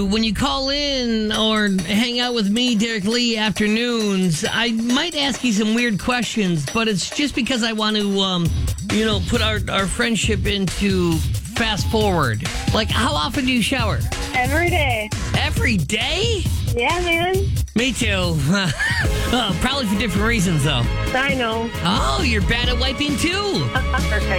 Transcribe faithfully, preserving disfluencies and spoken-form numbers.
you, when you call in or hang out with me, Derek Lee, afternoons, I might ask you some weird questions, but it's just because I want to, um, you know, put our, our friendship into fast forward. Like, how often do you shower? Every day. Every day? Yeah, man. Me too. Oh, probably for different reasons, though. I know. Oh, you're bad at wiping, too.